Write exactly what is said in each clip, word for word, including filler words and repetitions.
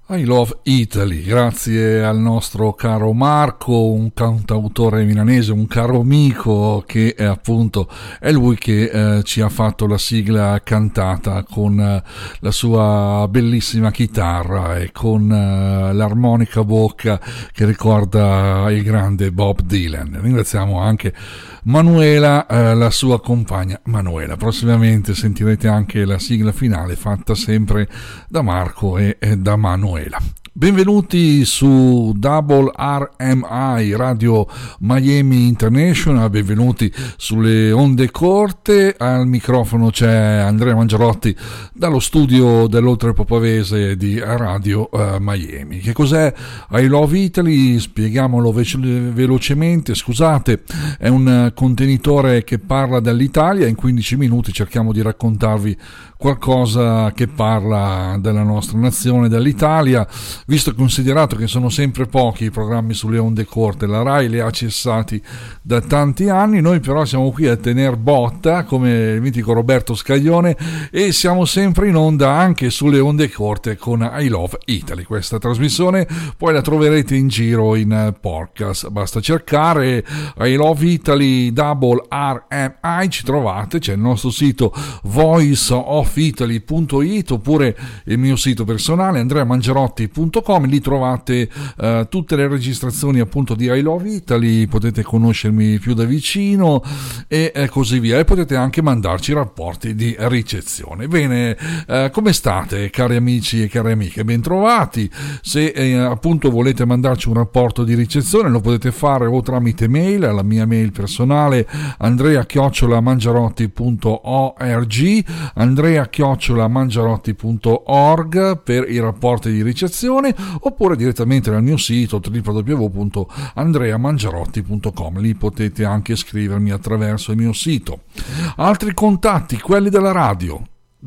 I Love Italy, grazie al nostro caro Marco, un cantautore milanese, un caro amico che è appunto è lui che eh, ci ha fatto la sigla cantata con eh, la sua bellissima chitarra e con eh, l'armonica a bocca che ricorda il grande Bob Dylan. Ringraziamo anche Manuela, eh, la sua compagna Manuela. Prossimamente sentirete anche la sigla finale fatta sempre da Marco e, e da Manuela. Benvenuti su Double R M I Radio Miami International, benvenuti sulle onde corte. Al microfono c'è Andrea Mangiarotti dallo studio dell'Oltrepopavese di Radio uh, Miami. Che cos'è I Love Italy? Spieghiamolo ve- velocemente, scusate, è un contenitore che parla dell'Italia. In quindici minuti cerchiamo di raccontarvi qualcosa che parla della nostra nazione, dell'Italia, visto e considerato che sono sempre pochi i programmi sulle onde corte. La RAI li ha cessati da tanti anni, noi però siamo qui a tener botta come il mitico Roberto Scaglione e siamo sempre in onda anche sulle onde corte con I Love Italy. Questa trasmissione poi la troverete in giro in podcast, basta cercare I Love Italy Double R M I, ci trovate, c'è il nostro sito voice of italy punto it oppure il mio sito personale andrea mangiarotti punto com. Lì trovate uh, tutte le registrazioni appunto di I Love Italy, potete conoscermi più da vicino e eh, così via, e potete anche mandarci rapporti di ricezione. Bene, uh, come state cari amici e care amiche? Bentrovati. Se eh, appunto volete mandarci un rapporto di ricezione lo potete fare o tramite mail, alla mia mail personale andrea chiocciola mangiarotti punto org, andrea chiocciola mangiarotti punto org per i rapporti di ricezione, oppure direttamente dal mio sito w w w punto andrea mangiarotti punto com. Lì potete anche scrivermi attraverso il mio sito. Altri contatti, quelli della radio: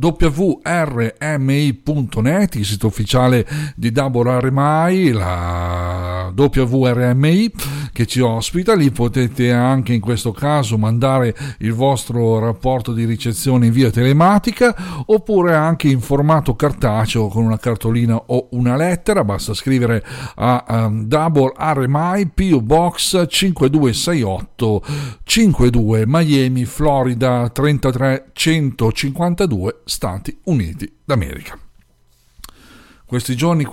w r m i punto net, il sito ufficiale di Double R M I, la W R M I che ci ospita. Lì potete anche in questo caso mandare il vostro rapporto di ricezione in via telematica oppure anche in formato cartaceo con una cartolina o una lettera. Basta scrivere a um, Double R M I P O Box cinque due sei otto cinquantadue Miami, Florida trentatré centocinquantadue, Stati Uniti d'America. Questi giorni